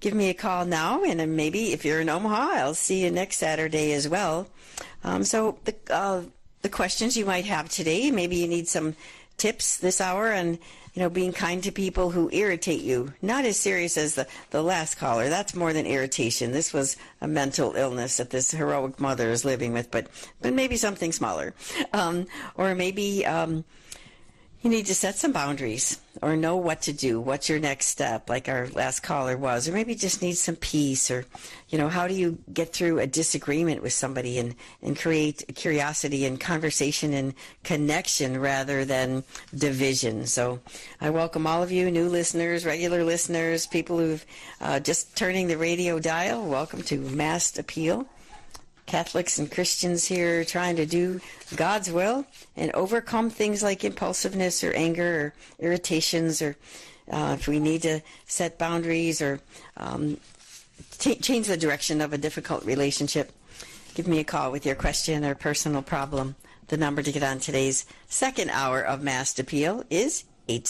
give me a call now, and then maybe if you're in Omaha, I'll see you next Saturday as well. So the questions you might have today, maybe you need some tips this hour on, being kind to people who irritate you. Not as serious as the last caller. That's more than irritation. This was a mental illness that this heroic mother is living with, but maybe something smaller. Or maybe you need to set some boundaries or know what to do. What's your next step, like our last caller was? Or maybe just need some peace, or, how do you get through a disagreement with somebody and create curiosity and conversation and connection rather than division? So I welcome all of you, new listeners, regular listeners, people who've just turning the radio dial. Welcome to Mass Appeal. Catholics and Christians here trying to do God's will and overcome things like impulsiveness or anger or irritations, or if we need to set boundaries or change the direction of a difficult relationship. Give me a call with your question or personal problem. The number to get on today's second hour of Mass Appeal is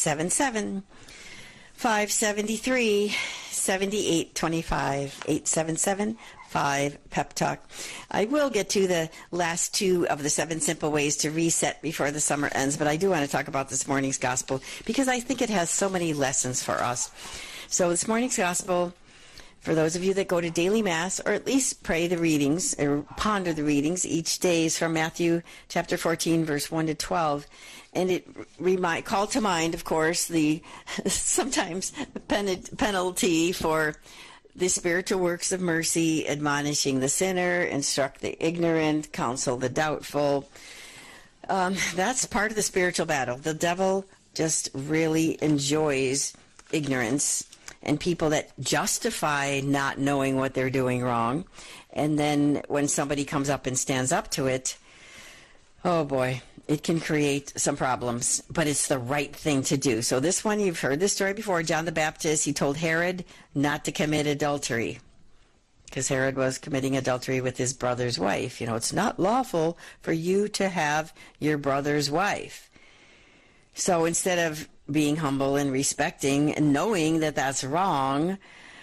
877-573-7825, 877-5-PEP Talk. I will get to the last two of the 7 simple ways to reset before the summer ends, but I do want to talk about this morning's gospel because I think it has so many lessons for us. So this morning's gospel, for those of you that go to daily Mass, or at least pray the readings, or ponder the readings each day, is from Matthew chapter 14, verse 1 to 12. And it called to mind, of course, the sometimes penalty for the spiritual works of mercy, admonishing the sinner, instruct the ignorant, counsel the doubtful. That's part of the spiritual battle. The devil just really enjoys ignorance and people that justify not knowing what they're doing wrong. And then when somebody comes up and stands up to it, oh boy, it can create some problems, but it's the right thing to do. So this one, you've heard this story before. John the Baptist, he told Herod not to commit adultery because Herod was committing adultery with his brother's wife. It's not lawful for you to have your brother's wife. So instead of being humble and respecting and knowing that that's wrong,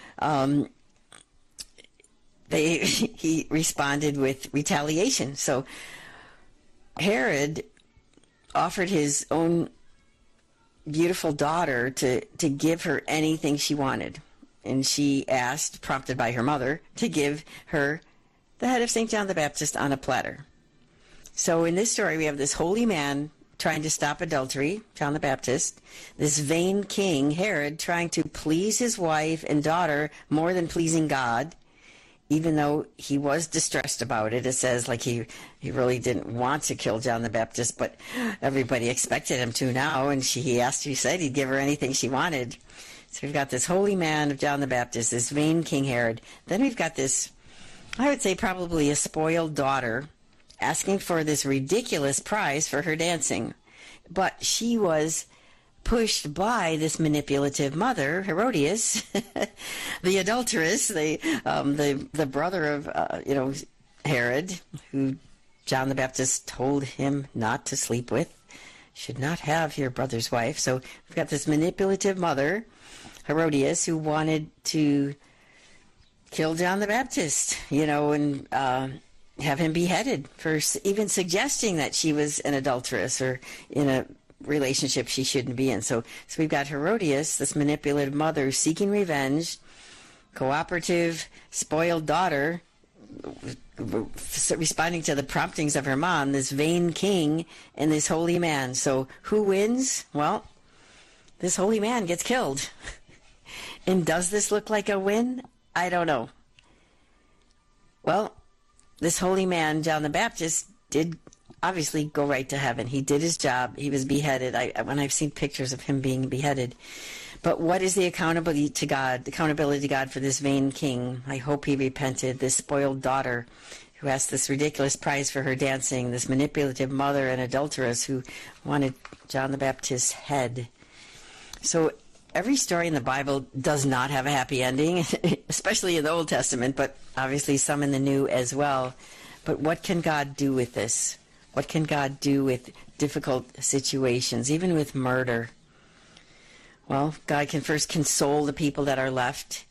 he responded with retaliation. So Herod offered his own beautiful daughter to give her anything she wanted. And she asked, prompted by her mother, to give her the head of St. John the Baptist on a platter. So in this story, we have this holy man trying to stop adultery, John the Baptist, this vain king, Herod, trying to please his wife and daughter more than pleasing God, even though he was distressed about it. It says like he really didn't want to kill John the Baptist, but everybody expected him to now, and he said he'd give her anything she wanted. So we've got this holy man of John the Baptist, this vain King Herod. Then we've got this, I would say probably a spoiled daughter, asking for this ridiculous prize for her dancing. But she was pushed by this manipulative mother, Herodias, the adulteress, the brother of Herod, who John the Baptist told him not to sleep with, should not have your brother's wife. So we've got this manipulative mother, Herodias, who wanted to kill John the Baptist, and have him beheaded for even suggesting that she was an adulteress or in a relationship she shouldn't be in. So we've got Herodias, this manipulative mother, seeking revenge, cooperative, spoiled daughter, responding to the promptings of her mom, this vain king, and this holy man. So who wins? Well, this holy man gets killed. And does this look like a win? I don't know. Well, this holy man, John the Baptist, did obviously go right to heaven. He did his job. He was beheaded. When I've seen pictures of him being beheaded. But what is the accountability to God for this vain king? I hope he repented. This spoiled daughter who asked this ridiculous prize for her dancing, this manipulative mother and adulteress who wanted John the Baptist's head. So every story in the Bible does not have a happy ending, especially in the Old Testament, but obviously some in the New as well. But what can God do with this? What can God do with difficult situations, even with murder? Well, God can first console the people that are left